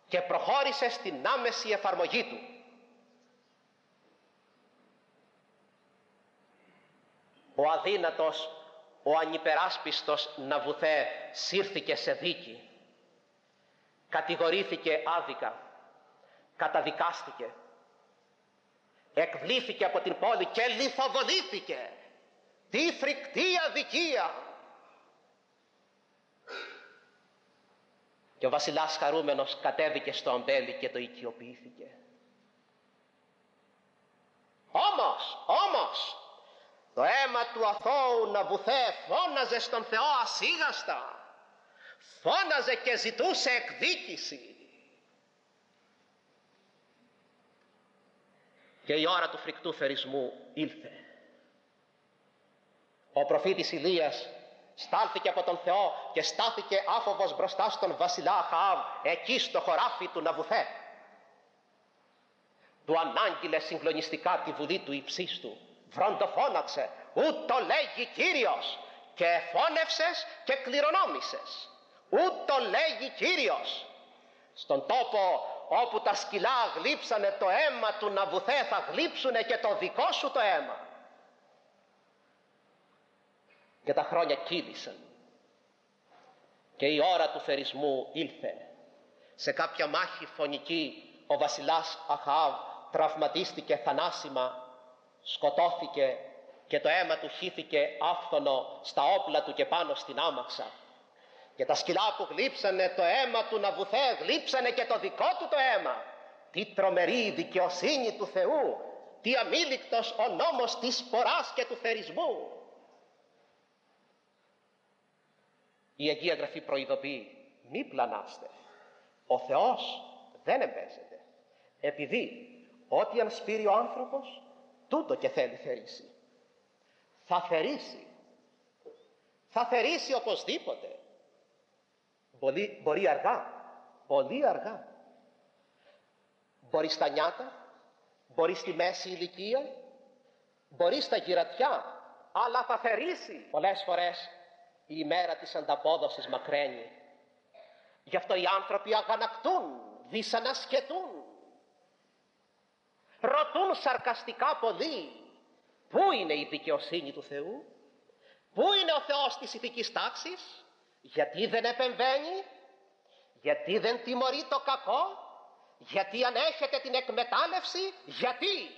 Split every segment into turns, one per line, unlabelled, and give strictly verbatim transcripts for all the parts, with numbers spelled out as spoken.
και προχώρησε στην άμεση εφαρμογή του. Ο αδύνατος, ο ανυπεράσπιστος Ναβουθέ σύρθηκε σε δίκη, κατηγορήθηκε άδικα, καταδικάστηκε, εκβλήθηκε από την πόλη και λιθοβολήθηκε. Τι φρικτή αδικία! Και ο βασιλιάς χαρούμενος κατέβηκε στο αμπέλι και το οικειοποιήθηκε. Όμως, όμως, το αίμα του αθώου Ναβουθέ φώναζε στον Θεό ασίγαστα, φώναζε και ζητούσε εκδίκηση. Και η ώρα του φρικτού θερισμού ήλθε. Ο προφήτης Ηλίας στάλθηκε από τον Θεό και στάθηκε άφοβος μπροστά στον βασιλιά Αχαάβ, εκεί στο χωράφι του Ναβουθέ. Του ανάγγειλε συγκλονιστικά τη βουλή του υψίστου, βροντοφώναξε, ούτω λέγει Κύριος, και εφώνευσες και κληρονόμησες. Ούτω λέγει Κύριος. Στον τόπο όπου τα σκυλά γλύψανε το αίμα του Ναβουθέ, θα γλύψουνε και το δικό σου το αίμα. Και τα χρόνια κύλησαν και η ώρα του θερισμού ήλθε. Σε κάποια μάχη φωνική ο βασιλιάς Αχαάβ τραυματίστηκε θανάσιμα, σκοτώθηκε και το αίμα του χύθηκε άφθονο στα όπλα του και πάνω στην άμαξα. Και τα σκυλά που γλύψανε το αίμα του Ναβουθέ γλύψανε και το δικό του το αίμα. Τι τρομερή δικαιοσύνη του Θεού, τι αμήλικτος ο νόμος της σποράς και του θερισμού. Η Αγία Γραφή προειδοποιεί, μη πλανάστε. Ο Θεός δεν εμπέζεται, επειδή ό,τι αν σπείρει ο άνθρωπος, τούτο και θέλει θερήσει. Θα θερήσει. Θα θερήσει οπωσδήποτε. Μπορεί, μπορεί αργά, πολύ αργά. Μπορεί στα νιάτα, μπορεί στη μέση ηλικία, μπορεί στα γυρατιά, αλλά θα θερήσει. Πολλές φορές η ημέρα της ανταπόδοσης μακραίνει. Γι' αυτό οι άνθρωποι αγανακτούν, δυσανασκετούν. Ρωτούν σαρκαστικά πολλοί, πού είναι η δικαιοσύνη του Θεού, πού είναι ο Θεός της ηθικής τάξης, γιατί δεν επεμβαίνει, γιατί δεν τιμωρεί το κακό, γιατί ανέχεται την εκμετάλλευση, γιατί.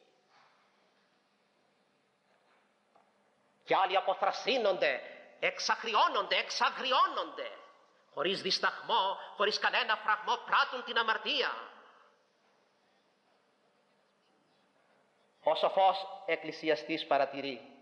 Και άλλοι αποθρασύνονται, εξαχριώνονται, εξαγριώνονται, χωρίς δισταγμό, χωρίς κανένα φραγμό πράττουν την αμαρτία. Ο σοφός εκκλησιαστής παρατηρεί,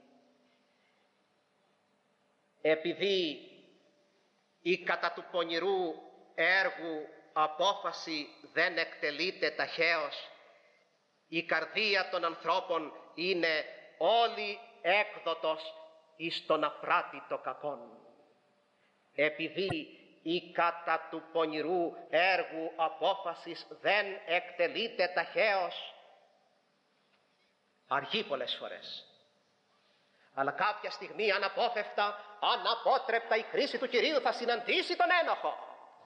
επειδή η κατά του πονηρού έργου απόφαση δεν εκτελείται ταχαίως, η καρδία των ανθρώπων είναι όλη έκδοτος εις το να πράττει το κακόν. Επειδή η κατά του πονηρού έργου απόφασης δεν εκτελείται ταχαίως, αργεί πολλές φορές, αλλά κάποια στιγμή αναπόφευκτα, αναπότρεπτα η κρίση του Κυρίου θα συναντήσει τον ένοχο.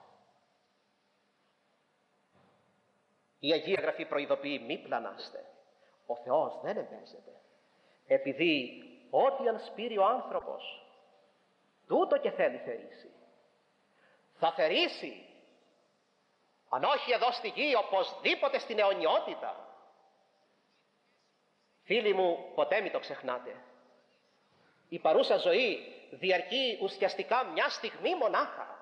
Η Αγία Γραφή προειδοποιεί, μη πλανάστε. Ο Θεός δεν εμπέζεται, επειδή ό,τι αν σπείρει ο άνθρωπος, τούτο και θέλει θερήσει. Θα θερήσει, αν όχι εδώ στη γη, οπωσδήποτε στην αιωνιότητα. Φίλοι μου, ποτέ μην το ξεχνάτε. Η παρούσα ζωή διαρκεί ουσιαστικά μια στιγμή μονάχα.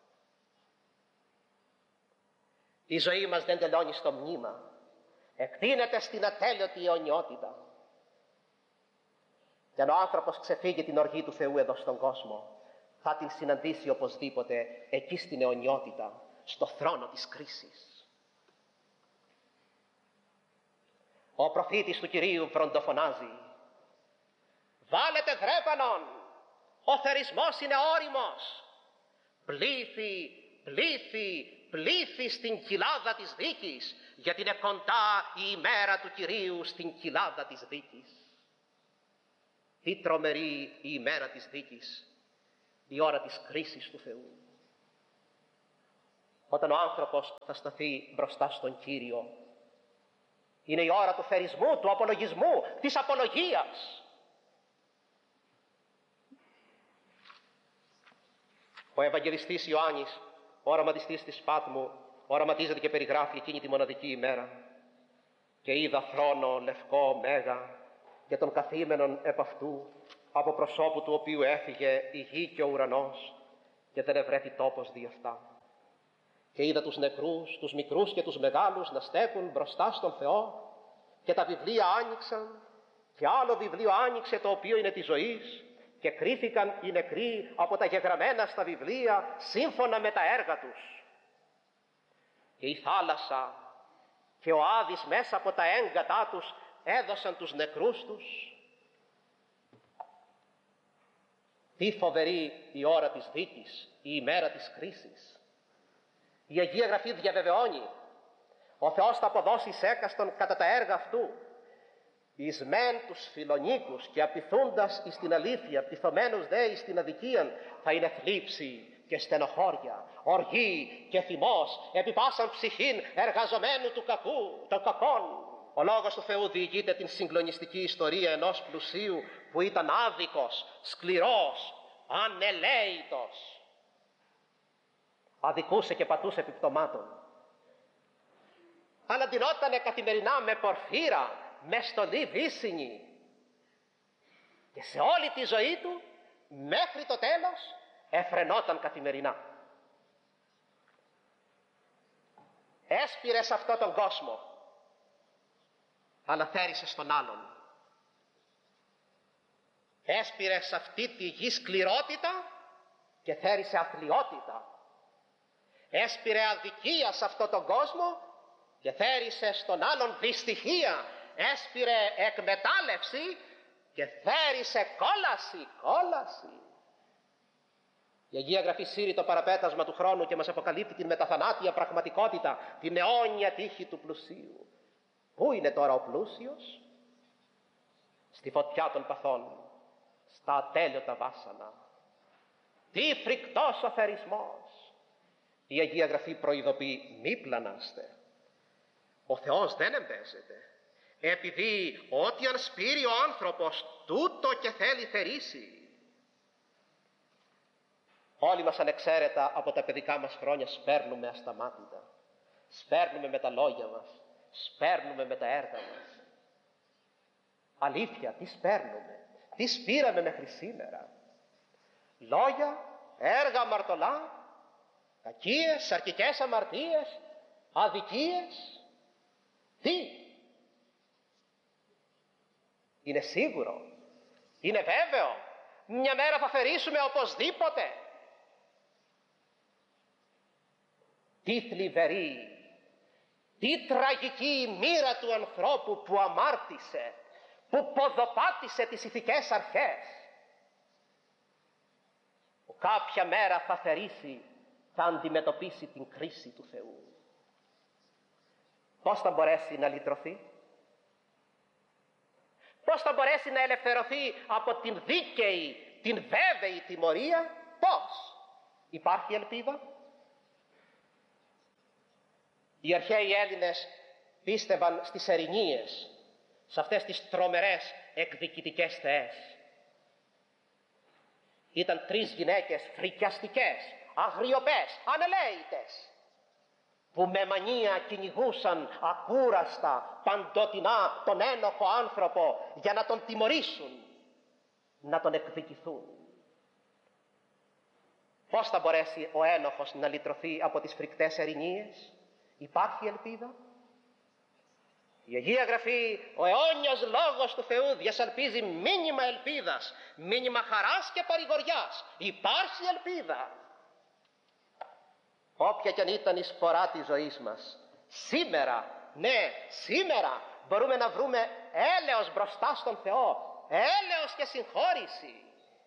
Η ζωή μας δεν τελειώνει στο μνήμα. Εκτείνεται στην ατέλειωτη αιωνιότητα. Και αν ο άνθρωπος ξεφύγει την οργή του Θεού εδώ στον κόσμο, θα την συναντήσει οπωσδήποτε εκεί στην αιωνιότητα, στο θρόνο της κρίσης. Ο προφήτης του Κυρίου βροντοφωνάζει, βάλετε δρέπανον, ο θερισμός είναι όριμος. Πλήθη, πλήθη, πλήθη στην κοιλάδα της δίκης, γιατί είναι κοντά η ημέρα του Κυρίου στην κοιλάδα της δίκης. Τι τρομερή η ημέρα της δίκης, η ώρα της κρίσης του Θεού. όταν ο άνθρωπος θα σταθεί μπροστά στον Κύριο. Είναι η ώρα του θερισμού, του απολογισμού, της απολογίας. Ο Ευαγγελιστής Ιωάννης, ο οραματιστής της Πάτμου, οραματίζεται και περιγράφει εκείνη τη μοναδική ημέρα. Και είδα θρόνο λευκό μέγα και των καθήμενων επ' αυτού, από προσώπου του οποίου έφυγε η γη και ο ουρανός, και δεν ευρέθη τόπος δι' αυτά. Και είδα τους νεκρούς, τους μικρούς και τους μεγάλους να στέκουν μπροστά στον Θεό, και τα βιβλία άνοιξαν, και άλλο βιβλίο άνοιξε, το οποίο είναι της ζωής, και κρίθηκαν οι νεκροί από τα γεγραμμένα στα βιβλία σύμφωνα με τα έργα τους. Και η θάλασσα και ο Άδης μέσα από τα έγκατά τους έδωσαν τους νεκρούς τους. Τι φοβερή η ώρα της δίκης, η ημέρα της κρίσης. Η Αγία Γραφή διαβεβαιώνει: ο Θεός θα αποδώσει σε έκαστον κατά τα έργα αυτού. Εις μεν τους φιλονίκους και απειθούντας εις την αλήθεια, πειθωμένους δε εις την αδικίαν, θα είναι θλίψη και στενοχώρια, οργή και θυμός, επί πάσαν ψυχήν εργαζομένου του κακού, των κακών. Ο Λόγος του Θεού διηγείται την συγκλονιστική ιστορία ενός πλουσίου που ήταν άδικος, σκληρός, ανελαίητος. Αδικούσε και πατούσε επιπτωμάτων. Αλλά ντυνότανε καθημερινά με πορφύρα, με στολή βύσσινη. Και σε όλη τη ζωή του, μέχρι το τέλος, εφρενόταν καθημερινά. Έσπηρε σε αυτόν τον κόσμο, αλλά θέρισε στον άλλον. Έσπηρε σε αυτή τη γη σκληρότητα και θέρισε αθλιότητα. Έσπηρε αδικία σε αυτόν τον κόσμο και θέρισε στον άλλον δυστυχία. Έσπηρε εκμετάλλευση και θέρισε κόλαση, κόλαση. Η Αγία Γραφή σύρει το παραπέτασμα του χρόνου και μας αποκαλύπτει την μεταθανάτια πραγματικότητα, την αιώνια τύχη του πλουσίου. Πού είναι τώρα ο πλούσιος? Στη φωτιά των παθών, στα ατέλειωτα βάσανα. Τι φρικτός ο θερισμός! Η Αγία Γραφή προειδοποιεί: μη πλανάστε. Ο Θεός δεν εμπέζεται, επειδή ό,τι αν σπείρει ο άνθρωπος, τούτο και θέλει θερήσει. Όλοι μας ανεξαίρετα από τα παιδικά μας χρόνια σπέρνουμε ασταμάτητα. Σπέρνουμε με τα λόγια μας, σπέρνουμε με τα έργα μας. Αλήθεια, τι σπέρνουμε, τι σπήραμε μέχρι σήμερα? Λόγια, έργα αμαρτωλά, κακίες, σαρκικές αμαρτίες, αδικίες. Τι? Είναι σίγουρο, είναι βέβαιο, μια μέρα θα θερήσουμε οπωσδήποτε. Τι θλιβερή, τι τραγική η μοίρα του ανθρώπου που αμάρτησε, που ποδοπάτησε τις ηθικές αρχές. Που κάποια μέρα θα θερήσει, θα αντιμετωπίσει την κρίση του Θεού. Πώς θα μπορέσει να λυτρωθεί? Πώς θα μπορέσει να ελευθερωθεί από την δίκαιη, την βέβαιη τιμωρία? Πώς? Υπάρχει ελπίδα? Οι αρχαίοι Έλληνες πίστευαν στις ερηνίες, σε αυτές τις τρομερές εκδικητικές θεές. Ήταν τρεις γυναίκες φρικιαστικές, αγριοπές, ανελαίητες, που με μανία κυνηγούσαν ακούραστα, παντοτινά τον ένοχο άνθρωπο για να τον τιμωρήσουν, να τον εκδικηθούν. Πώς θα μπορέσει ο ένοχος να λυτρωθεί από τις φρικτές ερηνίες? Υπάρχει ελπίδα? Η Αγία Γραφή, ο αιώνιος Λόγος του Θεού, διασαλπίζει μήνυμα ελπίδας, μήνυμα χαράς και παρηγοριάς. Υπάρχει ελπίδα. Όποια κι αν ήταν η σπορά της ζωής μας, σήμερα, ναι, σήμερα μπορούμε να βρούμε έλεος μπροστά στον Θεό, έλεος και συγχώρηση.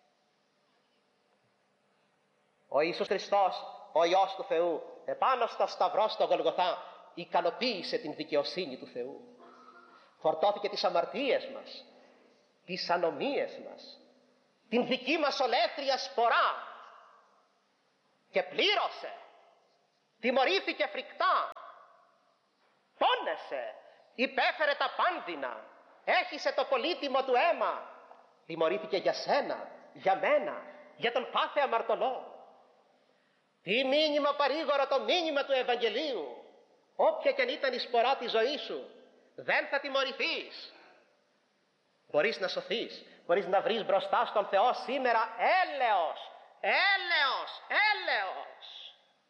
Ο Ιησούς Χριστός, ο Υιός του Θεού, επάνω στο σταυρό στο Γολγοθά, ικανοποίησε την δικαιοσύνη του Θεού. Φορτώθηκε τις αμαρτίες μας, τις ανομίες μας, την δική μας ολέθρια σπορά και πλήρωσε τιμωρήθηκε φρικτά, πόνεσε, υπέφερε τα πάνδυνα, έχισε το πολύτιμο του αίμα, τιμωρήθηκε για σένα, για μένα, για τον κάθε αμαρτωλό. Τι μήνυμα παρήγορο το μήνυμα του Ευαγγελίου. Όποια και αν ήταν η σπορά της ζωής σου, δεν θα τιμωρηθείς. Μπορείς να σωθείς, μπορείς να βρεις μπροστά στον Θεό σήμερα έλεος, έλεος, έλεος.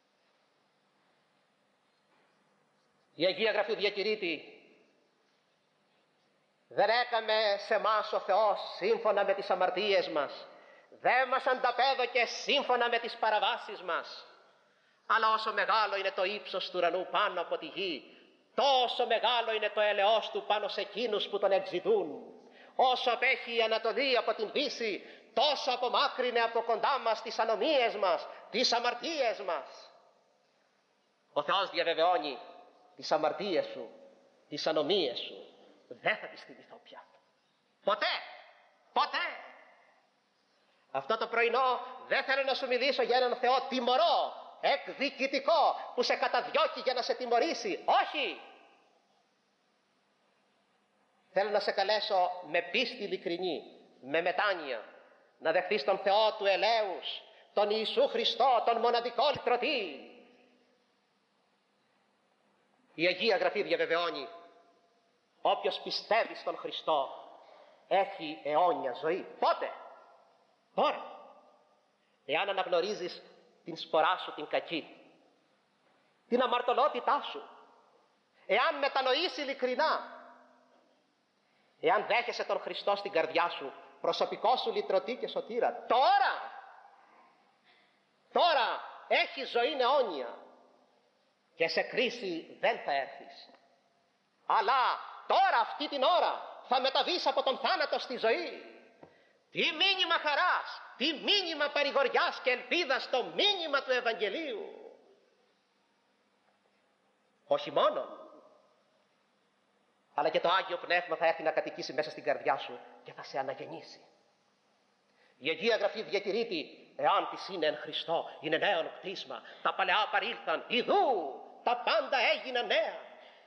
Η Αγία Γραφή διακηρύττει, δεν έκαμε σε μας ο Θεός σύμφωνα με τις αμαρτίες μας, δεν μας ανταπέδωκε σύμφωνα με τις παραβάσεις μας, αλλά όσο μεγάλο είναι το ύψος του ουρανού πάνω από τη γη, τόσο μεγάλο είναι το έλεος του πάνω σε εκείνους που τον εξητούν. Όσο απέχει η Ανατολή από την Δύση, τόσο απομάκρυνε από κοντά μας τις ανομίες μας, τις αμαρτίες μας. Ο Θεός διαβεβαιώνει, τις αμαρτίες σου, τις ανομίες σου, δεν θα τις θυμηθώ πια. Ποτέ, ποτέ. Αυτό το πρωινό δεν θέλω να σου μιλήσω για έναν Θεό τιμωρό, εκδικητικό, που σε καταδιώκει για να σε τιμωρήσει. Όχι. Θέλω να σε καλέσω με πίστη ειλικρινή, με μετάνοια, να δεχθείς τον Θεό του ελέους, τον Ιησού Χριστό, τον μοναδικό λυτρωτή. Η Αγία Γραφή διαβεβαιώνει, όποιος πιστεύει στον Χριστό έχει αιώνια ζωή. Πότε? Τώρα. Εάν αναγνωρίζεις την σπορά σου την κακή, την αμαρτωλότητά σου, εάν μετανοείς ειλικρινά, εάν δέχεσαι τον Χριστό στην καρδιά σου, προσωπικό σου λυτρωτή και σωτήρα, τώρα, τώρα έχεις ζωή αιώνια και σε κρίση δεν θα έρθεις. Αλλά τώρα, αυτή την ώρα, θα μεταβείς από τον θάνατο στη ζωή. Τι μήνυμα χαράς, τι μήνυμα παρηγοριάς και ελπίδας, το μήνυμα του Ευαγγελίου. Όχι μόνο, αλλά και το Άγιο Πνεύμα θα έρθει να κατοικήσει μέσα στην καρδιά σου και θα σε αναγεννήσει. Η Αγία Γραφή διακηρύττει, εάν της είναι εν Χριστώ, είναι νέον κτίσμα, τα παλαιά παρήλθαν, ιδού, τα πάντα έγιναν νέα.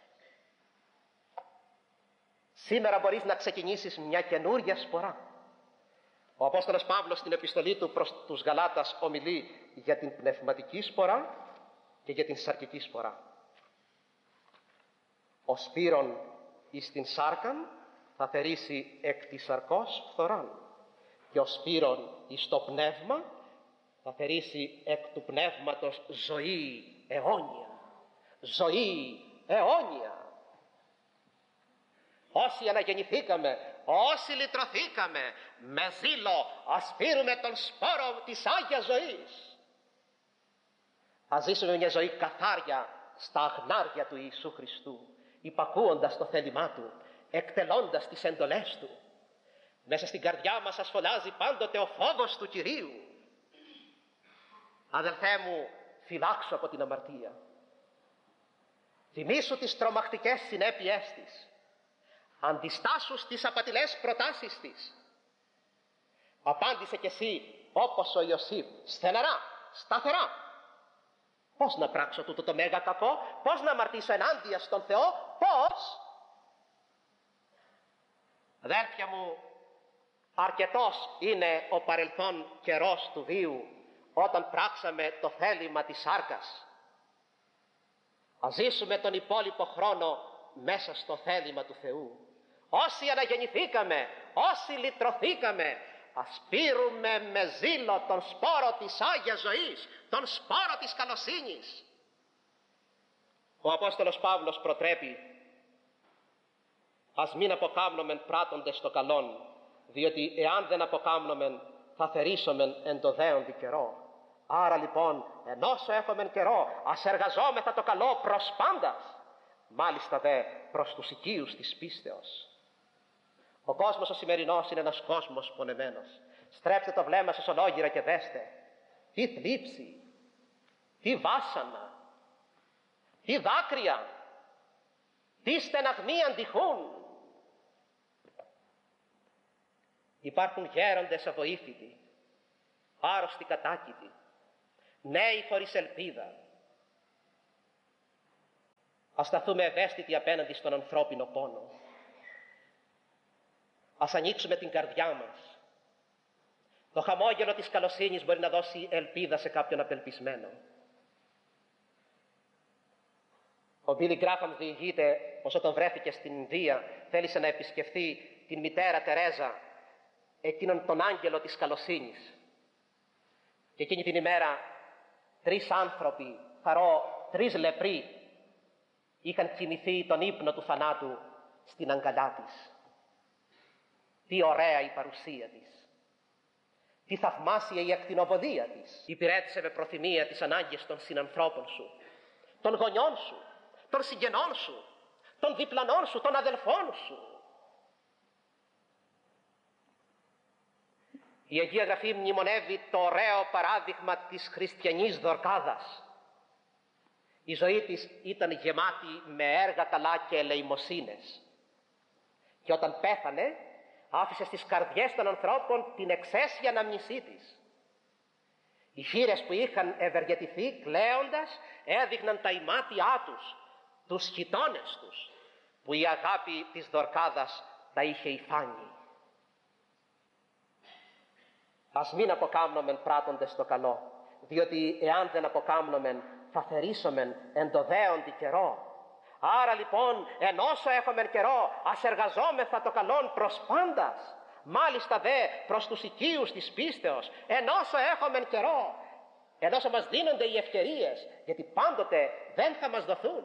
Σήμερα μπορείς να ξεκινήσεις μια καινούρια σπορά. Ο Απόστολος Παύλος στην επιστολή του προς τους Γαλάτας ομιλεί για την πνευματική σπορά και για την σαρκική σπορά. Ο σπήρων εις την σάρκαν θα θερήσει εκ της σαρκός φθοράν, και ο σπήρων εις το πνεύμα θα θερήσει εκ του πνεύματος ζωή αιώνια. Ζωή αιώνια. Όσοι αναγεννηθήκαμε, όσοι λυτρωθήκαμε, με ζήλο ας πήρουμε τον σπόρο της Άγιας ζωής. Ας ζήσουμε μια ζωή καθάρια στα αγνάρια του Ιησού Χριστού, υπακούοντας το θέλημά Του, εκτελώντας τις εντολές Του. Μέσα στην καρδιά μας ας φωνάζει πάντοτε ο φόβος του Κυρίου. Αδελφέ μου, φυλάξου από την αμαρτία. Θυμήσου τις τρομακτικές συνέπειές της. Αντιστάσου στις απατηλές προτάσεις της. Απάντησε κι εσύ όπως ο Ιωσήφ, στεναρά, σταθερά. Πώς να πράξω τούτο το μέγα κακό, πώς να αμαρτήσω ενάντια στον Θεό, πώς? Αδέρφια μου, αρκετός είναι ο παρελθόν καιρός του βίου, όταν πράξαμε το θέλημα της σάρκας. Ας ζήσουμε τον υπόλοιπο χρόνο μέσα στο θέλημα του Θεού. Όσοι αναγεννηθήκαμε, όσοι λυτρωθήκαμε, ας πήρουμε με ζήλο τον σπόρο της Άγιας ζωής, τον σπόρο της καλοσύνης. Ο Απόστολος Παύλος προτρέπει, ας μην αποκάμνομεν πράττοντες το καλόν, διότι εάν δεν αποκάμνομεν θα θερήσομεν εν το δέοντι καιρό. Άρα λοιπόν, ενώσο έχομεν καιρό, ας εργαζόμεθα το καλό προς πάντας, μάλιστα δε προς τους οικείους της πίστεως. Ο κόσμος ο σημερινός είναι ένας κόσμος πονεμένος. Στρέψτε το βλέμμα σας ολόγυρα και δέστε. Τι θλίψη, τι βάσανα, τι δάκρυα, τι στεναγμοί αντιχούν. Υπάρχουν γέροντες αβοήθητοι, άρρωστοι κατάκητοι, νέοι χωρίς ελπίδα, Ας σταθούμε ευαίσθητοι απέναντι στον ανθρώπινο πόνο. Ας ανοίξουμε την καρδιά μας. Το χαμόγελο της καλοσύνης μπορεί να δώσει ελπίδα σε κάποιον απελπισμένο. Ο Μπίλι Γκράχαμ διηγείται πως όταν βρέθηκε στην Ινδία θέλησε να επισκεφθεί την μητέρα Τερέζα, εκείνον τον άγγελο της καλοσύνης. Και εκείνη την ημέρα τρεις άνθρωποι, θαρώ τρεις λεπροί, είχαν κοιμηθεί τον ύπνο του θανάτου στην αγκαλιά της. Τι ωραία η παρουσία της. Τι θαυμάσια η ακτινοβολία της. Υπηρέτησε με προθυμία τις ανάγκες των συνανθρώπων σου, των γονιών σου, των συγγενών σου, των διπλανών σου, των αδελφών σου. Η Αγία Γραφή μνημονεύει το ωραίο παράδειγμα της χριστιανής Δορκάδας. Η ζωή της ήταν γεμάτη με έργα καλά και ελεημοσύνες. Και όταν πέθανε, άφησε στις καρδιές των ανθρώπων την εξαίσια αναμνησή της. Οι χήρες που είχαν ευεργετηθεί κλαίοντας έδειχναν τα ημάτια τους, τους χιτώνες τους, που η αγάπη της Δορκάδας τα είχε υφάνει. Ας μην αποκάμνομεν πράττοντες το καλό, διότι εάν δεν αποκάμνομεν θα θερήσομεν εν το δέοντι καιρό. Άρα λοιπόν, εν όσο έχομεν καιρό, ας εργαζόμεθα το καλόν προς πάντας, μάλιστα δε προς τους οικείους της πίστεως, εν όσο έχομεν καιρό, εν όσο μας δίνονται οι ευκαιρίες, γιατί πάντοτε δεν θα μας δοθούν.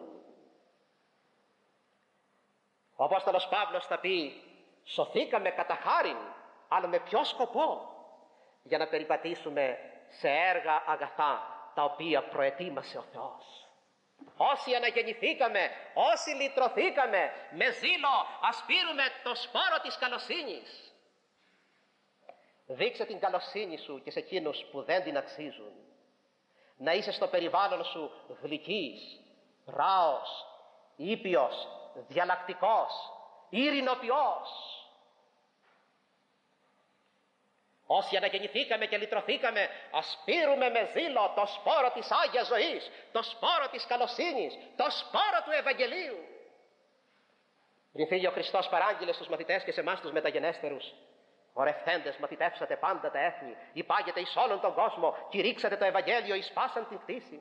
Ο Απόστολος Παύλος θα πει, σωθήκαμε κατά χάριν, αλλά με ποιο σκοπό? Για να περιπατήσουμε σε έργα αγαθά, τα οποία προετοίμασε ο Θεός. Όσοι αναγεννηθήκαμε, όσοι λυτρωθήκαμε, με ζήλο ας πήρουμε το σπόρο της καλοσύνης. Δείξε την καλοσύνη σου και σε εκείνους που δεν την αξίζουν. Να είσαι στο περιβάλλον σου γλυκής, ράος, ήπιος, διαλλακτικός, ειρηνοποιός. Όσοι αναγεννηθήκαμε και λυτρωθήκαμε, ας πήρουμε με ζήλο το σπόρο της Άγιας Ζωής, το σπόρο της καλοσύνης, το σπόρο του Ευαγγελίου. Πριν φύγει ο Χριστός παράγγειλε στους μαθητές και σε εμάς τους μεταγενέστερους, ορευθέντες μαθητεύσατε πάντα τα έθνη, υπάγετε εις όλον τον κόσμο, κηρύξατε το Ευαγγέλιο εις πάσαν την κτήση.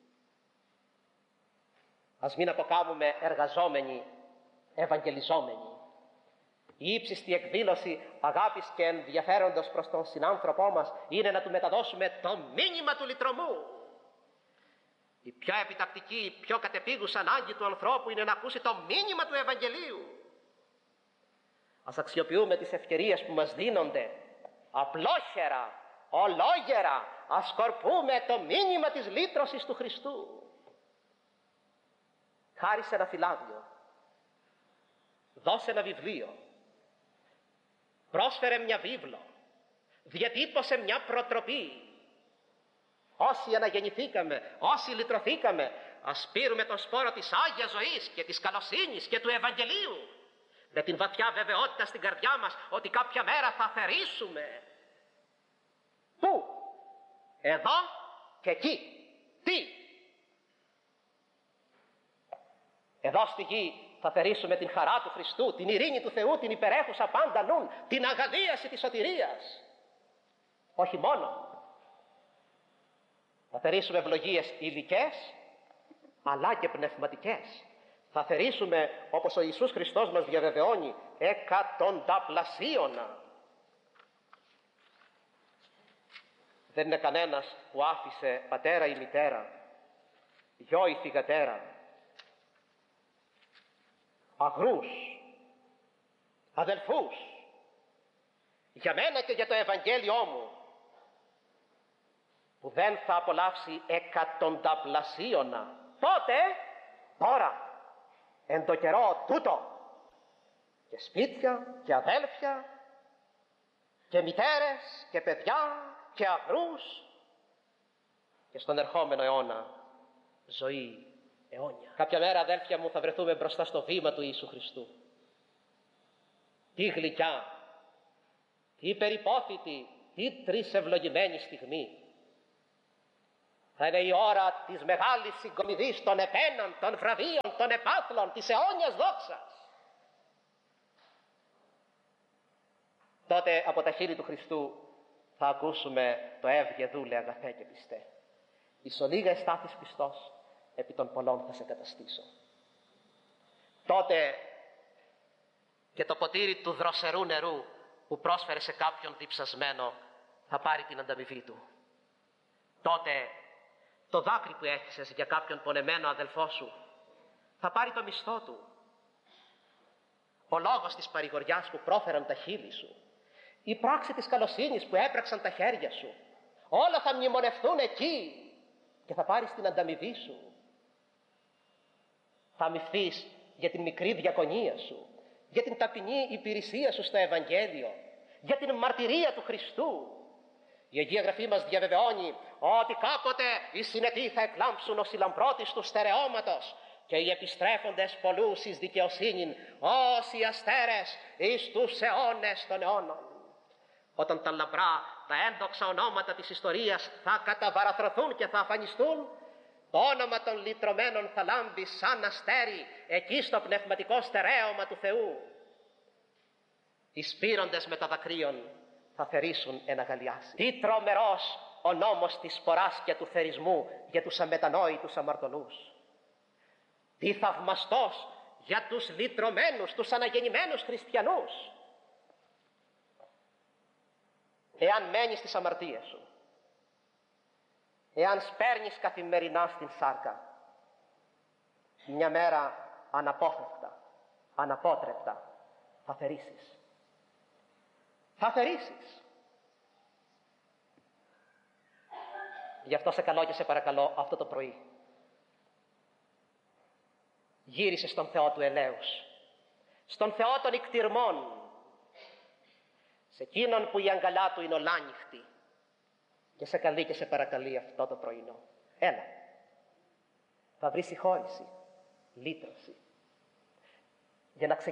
Ας μην αποκάμουμε εργαζόμενοι, ευαγγελιζόμενοι. Η ύψιστη εκδήλωση αγάπης και ενδιαφέροντος προς τον συνάνθρωπό μας είναι να του μεταδώσουμε το μήνυμα του λυτρωμού. Η πιο επιτακτική, η πιο κατεπίγουσα ανάγκη του ανθρώπου είναι να ακούσει το μήνυμα του Ευαγγελίου. Ας αξιοποιούμε τις ευκαιρίες που μας δίνονται, απλόχερα, ολόγερα, ας σκορπούμε το μήνυμα της λύτρωσης του Χριστού. Χάρισε ένα φυλάδιο, δώσε ένα βιβλίο, πρόσφερε μια βίβλο, διατύπωσε μια προτροπή. Όσοι αναγεννηθήκαμε, όσοι λυτρωθήκαμε, ας πήρουμε τον σπόρο της Άγιας Ζωής και της καλοσύνης και του Ευαγγελίου, με την βαθιά βεβαιότητα στην καρδιά μας ότι κάποια μέρα θα θερήσουμε. Πού? Εδώ και εκεί. Τι? Εδώ στη γη θα θερήσουμε την χαρά του Χριστού, την ειρήνη του Θεού, την υπερέχουσα πάντα νουν, την αγαδίαση της σωτηρίας. Όχι μόνο. Θα θερήσουμε ευλογίες υλικές, αλλά και πνευματικές. Θα θερήσουμε, όπως ο Ιησούς Χριστός μας διαβεβαιώνει, εκατονταπλασίωνα. Δεν είναι κανένας που άφησε πατέρα ή μητέρα, γιο ή θυγατέρα, αγρούς, αδελφούς, για μένα και για το Ευαγγέλιό μου, που δεν θα απολαύσει εκατονταπλασίωνα. Πότε? Τώρα, εν το καιρό τούτο. Και σπίτια και αδέλφια και μητέρες και παιδιά και αγρούς και στον ερχόμενο αιώνα ζωή αιώνια. Κάποια μέρα, αδέλφια μου, θα βρεθούμε μπροστά στο βήμα του Ιησού Χριστού. Τι γλυκιά, τι περιπόθητη, τι τρισευλογημένη στιγμή. Θα είναι η ώρα της μεγάλης συγκομιδής των επένων, των βραβείων, των επάθλων, της αιώνιας δόξας. Τότε από τα χείλη του Χριστού θα ακούσουμε το «Έβγε δούλε αγαθέ και πιστέ. Εις ολίγα εστάθης πιστός, επί των πολλών θα σε καταστήσω». Τότε και το ποτήρι του δροσερού νερού που πρόσφερε σε κάποιον διψασμένο θα πάρει την ανταμοιβή του. Τότε το δάκρυ που έχυσες για κάποιον πονεμένο αδελφό σου θα πάρει το μισθό του. Ο λόγος της παρηγοριάς που πρόφεραν τα χείλη σου, η πράξη της καλοσύνης που έπραξαν τα χέρια σου, όλα θα μνημονευτούν εκεί και θα πάρεις την ανταμοιβή σου. Θα αμοιφθείς για την μικρή διακονία σου, για την ταπεινή υπηρεσία σου στο Ευαγγέλιο, για την μαρτυρία του Χριστού. Η Αγία Γραφή μας διαβεβαιώνει ότι κάποτε οι συνετοί θα εκλάμψουν ως η λαμπρότης του στερεώματος και οι επιστρέφοντες πολλούς εις δικαιοσύνην ως οι αστέρες εις τους αιώνες των αιώνων. Όταν τα λαμπρά, τα ένδοξα ονόματα της ιστορίας θα καταβαραθρωθούν και θα αφανιστούν, το όνομα των λυτρωμένων θα λάμπει σαν αστέρι εκεί στο πνευματικό στερέωμα του Θεού. Οι σπείροντες με τα δακρύων θα θερήσουν ένα γαλιάσι. Τι τρομερός ο νόμος της σποράς και του θερισμού για τους αμετανόητους αμαρτωλούς. Τι θαυμαστός για τους λυτρωμένους, τους αναγεννημένους χριστιανούς. Εάν μένεις στις αμαρτίες σου, εάν σπέρνεις καθημερινά στην σάρκα, μια μέρα αναπόφευκτα, αναπότρεπτα θα θερήσεις. Θα θερήσεις. Γι' αυτό σε καλώ και σε παρακαλώ αυτό το πρωί. Γύρισε στον Θεό του ελέους, στον Θεό των ικτιρμών, σε εκείνον που η αγκαλιά του είναι ολάνυχτη, και σε καλεί και σε παρακαλεί αυτό το πρωινό. Έλα, θα βρεις συγχώρηση, λύτρωση, για να ξεκινήσεις